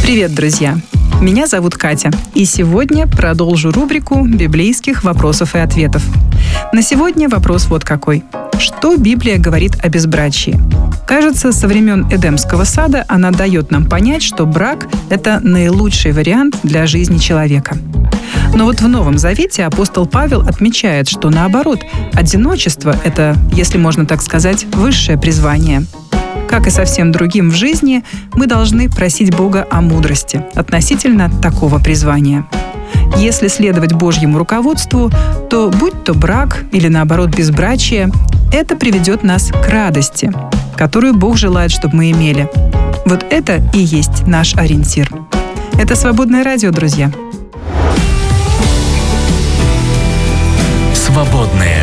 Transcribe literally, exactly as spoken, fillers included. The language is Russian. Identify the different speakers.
Speaker 1: Привет, друзья! Меня зовут Катя, и сегодня продолжу рубрику библейских вопросов и ответов. На сегодня вопрос вот какой. Что Библия говорит о безбрачии? Кажется, со времен Эдемского сада она дает нам понять, что брак – это наилучший вариант для жизни человека. Но вот в Новом Завете апостол Павел отмечает, что наоборот, одиночество – это, если можно так сказать, высшее призвание. Как и со всем другим в жизни, мы должны просить Бога о мудрости относительно такого призвания. Если следовать Божьему руководству, то будь то брак или, наоборот, безбрачие, это приведет нас к радости, которую Бог желает, чтобы мы имели. Вот это и есть наш ориентир. Это «Свободное радио», друзья.
Speaker 2: Свободное